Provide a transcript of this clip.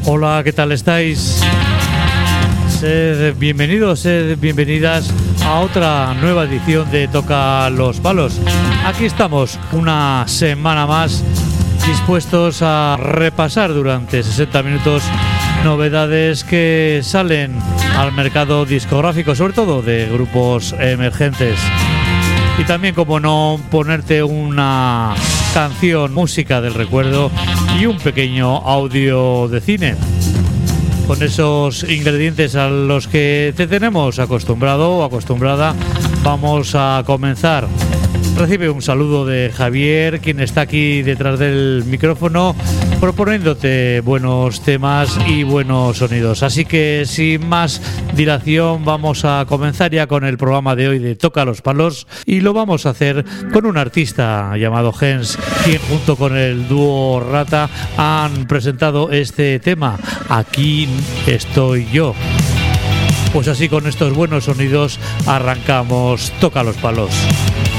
Hola, ¿qué tal estáis? Sed bienvenidos, sed bienvenidas a otra nueva edición de Toca los Palos. Aquí estamos una semana más dispuestos a repasar durante 60 minutos novedades que salen al mercado discográfico, sobre todo de grupos emergentes. Y también, como no, ponerte una canción, música del recuerdo y un pequeño audio de cine. Con esos ingredientes a los que te tenemos acostumbrado o acostumbrada, vamos a comenzar. Recibe un saludo de Javier, quien está aquí detrás del micrófono, proponiéndote buenos temas y buenos sonidos. Así que sin más dilación vamos a comenzar ya con el programa de hoy de Toca los Palos, y lo vamos a hacer con un artista llamado Gens, quien junto con el dúo Rata han presentado este tema, Aquí estoy yo. Pues así, con estos buenos sonidos arrancamos Toca los Palos.